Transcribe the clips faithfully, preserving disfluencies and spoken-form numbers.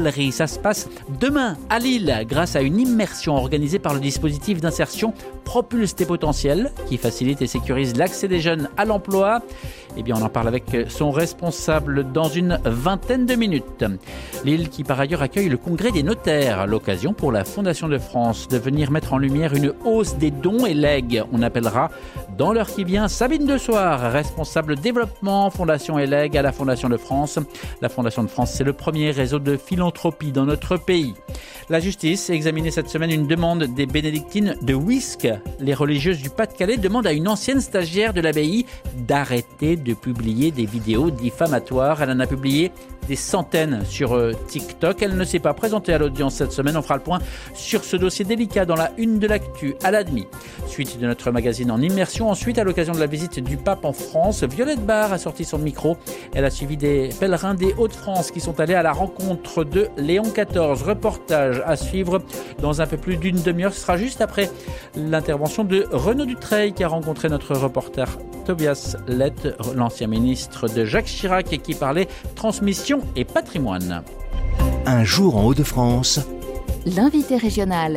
Ça se passe demain à Lille grâce à une immersion organisée par le dispositif d'insertion Propulse tes potentiels qui facilite et sécurise l'accès des jeunes à l'emploi. Eh bien, on en parle avec son responsable dans une vingtaine de minutes. Lille qui par ailleurs accueille le congrès des notaires, l'occasion pour la Fondation de France de venir mettre en lumière une hausse des dons et legs. On appellera dans l'heure qui vient Sabine Desoir, responsable développement Fondation et legs à la Fondation de France. La Fondation de France, c'est le premier réseau de philanthropie dans notre pays. La justice a examiné cette semaine une demande des bénédictines de Wisques. Les religieuses du Pas-de-Calais demandent à une ancienne stagiaire de l'abbaye d'arrêter de publier des vidéos diffamatoires. Elle en a publié des centaines sur euh, TikTok. Elle ne s'est pas présentée à l'audience cette semaine. On fera le point sur ce dossier délicat dans la une de l'actu à la demi. Suite de notre magazine en immersion. Ensuite, à l'occasion de la visite du pape en France, Violette Barre a sorti son micro. Elle a suivi des pèlerins des Hauts-de-France qui sont allés à la rencontre de Léon quatorze. Reportage à suivre dans un peu plus d'une demi-heure. Ce sera juste après l'intervention de Renaud Dutreil qui a rencontré notre reporter Tobias Lett, l'ancien ministre de Jacques Chirac, et qui parlait transmission et patrimoine. Un jour en Hauts-de-France. L'invité régional.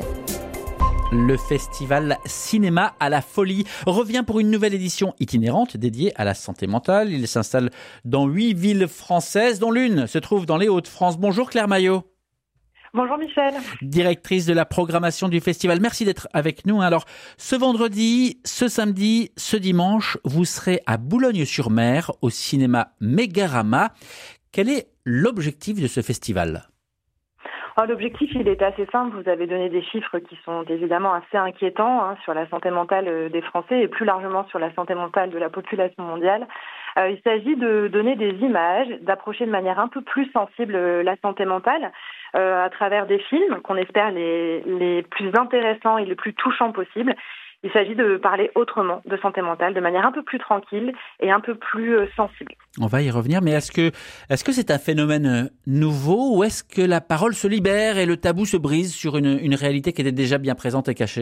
Le festival Cinéma à la Folie revient pour une nouvelle édition itinérante dédiée à la santé mentale. Il s'installe dans huit villes françaises, dont l'une se trouve dans les Hauts-de-France. Bonjour Claire Maillot. Bonjour Michel. Directrice de la programmation du festival. Merci d'être avec nous. Alors, ce vendredi, ce samedi, ce dimanche, vous serez à Boulogne-sur-Mer au cinéma Mégarama. Quel est l'objectif de ce festival ? Alors, l'objectif, il est assez simple. Vous avez donné des chiffres qui sont évidemment assez inquiétants hein, sur la santé mentale des Français et plus largement sur la santé mentale de la population mondiale. Euh, il s'agit de donner des images, d'approcher de manière un peu plus sensible la santé mentale euh, à travers des films qu'on espère les, les plus intéressants et les plus touchants possibles. Il s'agit de parler autrement de santé mentale, de manière un peu plus tranquille et un peu plus euh, sensible. On va y revenir, mais est-ce que est-ce que c'est un phénomène nouveau ou est-ce que la parole se libère et le tabou se brise sur une, une réalité qui était déjà bien présente et cachée ?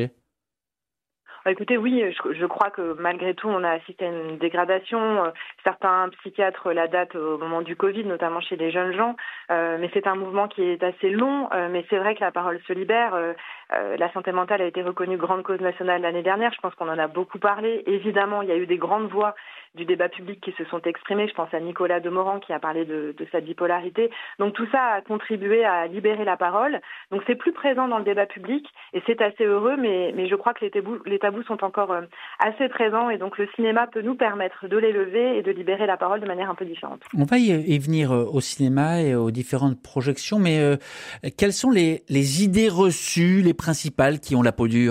Écoutez, oui, je, je crois que malgré tout, on a assisté à une dégradation. Certains psychiatres la datent au moment du Covid, notamment chez les jeunes gens. Euh, mais c'est un mouvement qui est assez long. Euh, mais c'est vrai que la parole se libère. Euh, euh, la santé mentale a été reconnue grande cause nationale l'année dernière. Je pense qu'on en a beaucoup parlé. Évidemment, il y a eu des grandes voix du débat public qui se sont exprimées. Je pense à Nicolas Demorand qui a parlé de, de sa bipolarité. Donc tout ça a contribué à libérer la parole. Donc c'est plus présent dans le débat public et c'est assez heureux. Mais, mais je crois que les tabous, les tabous sont encore assez présents et donc le cinéma peut nous permettre de les lever et de libérer la parole de manière un peu différente. On va y venir au cinéma et aux différentes projections, mais euh, quelles sont les, les idées reçues, les principales qui ont la peau dure ?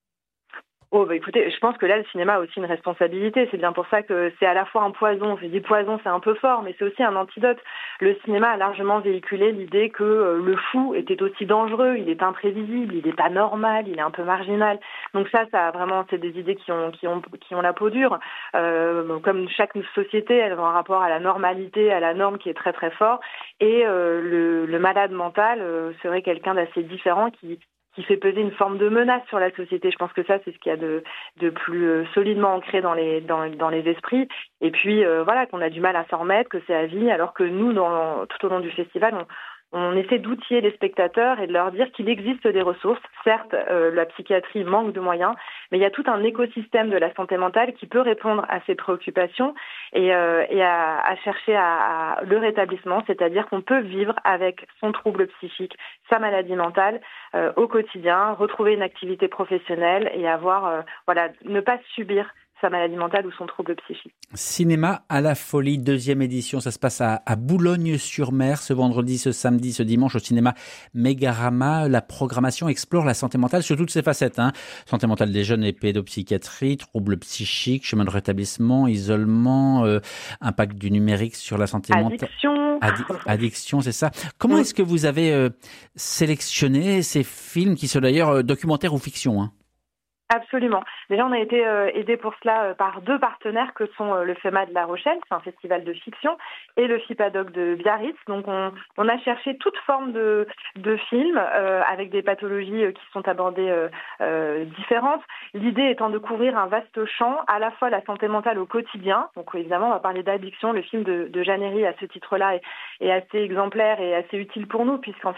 Oh bah écoutez, je pense que là le cinéma a aussi une responsabilité, c'est bien pour ça que c'est à la fois un poison, je dis poison c'est un peu fort, mais c'est aussi un antidote. Le cinéma a largement véhiculé l'idée que euh, le fou était aussi dangereux, il est imprévisible, il n'est pas normal, il est un peu marginal. Donc ça, ça a vraiment, c'est des idées qui ont qui ont qui ont la peau dure. Euh, comme chaque société, elles ont un rapport à la normalité, à la norme qui est très très fort, et euh, le, le malade mental euh, serait quelqu'un d'assez différent qui qui fait peser une forme de menace sur la société. Je pense que ça, c'est ce qu'il y a de, de plus solidement ancré dans les, dans, dans les esprits. Et puis, euh, voilà, qu'on a du mal à s'en remettre, que c'est à vie, alors que nous, dans, tout au long du festival, on, on essaie d'outiller les spectateurs et de leur dire qu'il existe des ressources. Certes, euh, la psychiatrie manque de moyens, mais il y a tout un écosystème de la santé mentale qui peut répondre à ces préoccupations et, euh, et à, à chercher à, à le rétablissement, c'est-à-dire qu'on peut vivre avec son trouble psychique, sa maladie mentale euh, au quotidien, retrouver une activité professionnelle et avoir, euh, voilà, ne pas subir sa maladie mentale ou son trouble psychique. Cinéma à la Folie, deuxième édition. Ça se passe à, à Boulogne-sur-Mer ce vendredi, ce samedi, ce dimanche au cinéma Mégarama. La programmation explore la santé mentale sur toutes ses facettes. Hein. Santé mentale des jeunes et pédopsychiatrie, troubles psychiques, chemin de rétablissement, isolement, euh, impact du numérique sur la santé mentale. Addiction. Addi- addiction, c'est ça. Comment oui. est-ce que vous avez euh, sélectionné ces films qui sont d'ailleurs euh, documentaires ou fiction hein? Absolument. Déjà, on a été euh, aidé pour cela euh, par deux partenaires que sont euh, le FEMA de La Rochelle, c'est un festival de fiction, et le FIPADOC de Biarritz. Donc, on, on a cherché toute forme de, de films euh, avec des pathologies euh, qui sont abordées euh, euh, différentes. L'idée étant de couvrir un vaste champ, à la fois la santé mentale au quotidien. Donc, évidemment, on va parler d'addiction. Le film de, de Jeanne Herry, à ce titre-là, est, est assez exemplaire et assez utile pour nous, puisqu'en